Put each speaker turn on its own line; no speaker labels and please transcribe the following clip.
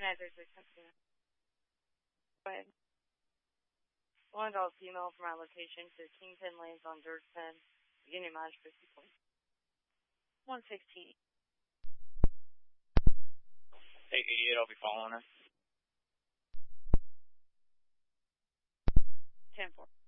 936. Go ahead. $1 email from our location to Kingpin Lanes on George Penn, beginning March 50 points. 116.
Hey, 88, I'll be following her.
10-4.